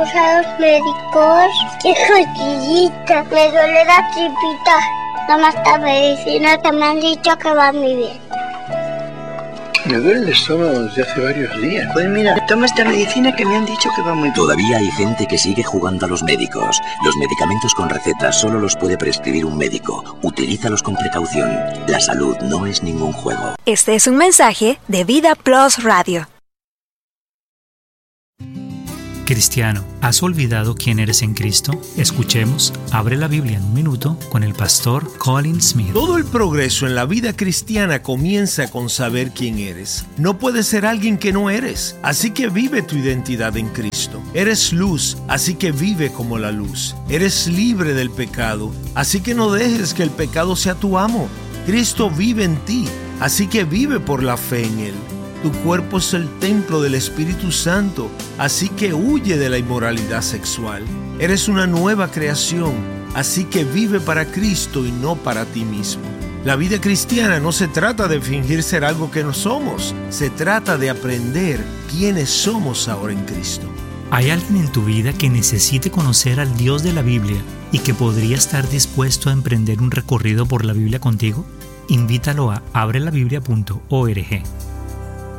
vamos a los médicos. ¡Qué cosquillita! Me duele la tripita. Toma esta medicina que me han dicho que va muy bien. Me duele el estómago desde hace varios días. Pues mira, toma esta medicina que me han dicho que va muy bien. Todavía hay gente que sigue jugando a los médicos. Los medicamentos con receta solo los puede prescribir un médico. Utilízalos con precaución. La salud no es ningún juego. Este es un mensaje de Vida Plus Radio. Cristiano, ¿has olvidado quién eres en Cristo? Escuchemos Abre la Biblia en un minuto con el pastor Colin Smith. Todo el progreso en la vida cristiana comienza con saber quién eres. No puedes ser alguien que no eres, así que vive tu identidad en Cristo. Eres luz, así que vive como la luz. Eres libre del pecado, así que no dejes que el pecado sea tu amo. Cristo vive en ti, así que vive por la fe en Él. Tu cuerpo es el templo del Espíritu Santo, así que huye de la inmoralidad sexual. Eres una nueva creación, así que vive para Cristo y no para ti mismo. La vida cristiana no se trata de fingir ser algo que no somos, se trata de aprender quiénes somos ahora en Cristo. ¿Hay alguien en tu vida que necesite conocer al Dios de la Biblia y que podría estar dispuesto a emprender un recorrido por la Biblia contigo? Invítalo a abrelabiblia.org.